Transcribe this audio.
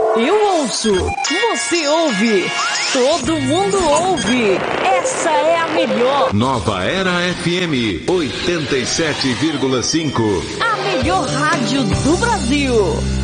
Eu ouço, você ouve, todo mundo ouve. Essa é a melhor. Nova Era FM 87,5. A melhor rádio do Brasil.